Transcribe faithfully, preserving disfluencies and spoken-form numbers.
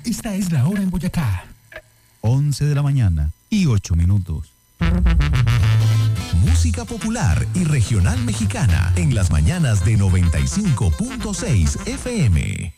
Esta es la hora en Boyacá. once de la mañana y ocho minutos. Música popular y regional mexicana en las mañanas de noventa y cinco punto seis F M.